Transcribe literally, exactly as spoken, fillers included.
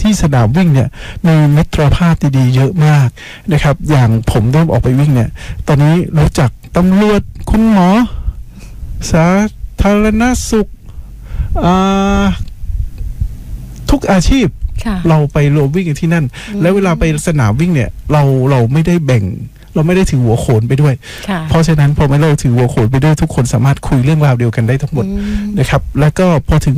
ที่สนามวิ่งเนี่ยมีมิตรภาพดีๆเยอะมากนะครับอย่างผมเริ่มออกไปวิ่งเนี่ยตอนนี้รู้จักตำรวจคุณหมอสาธารณสุขทุกอาชีพเราไปรวมวิ่งกันที่นั่นแล้วเวลาไปสนามวิ่งเนี่ยเราเราไม่ได้แบ่งเราไม่ได้ถือหัวโขนไปด้วยเพราะฉะนั้นพอไม่เราถือหัวโขนไปด้วยทุกคนสามารถคุยเรื่องราวเดียวกันได้ทั้งหมดนะครับแล้วก็พอถึง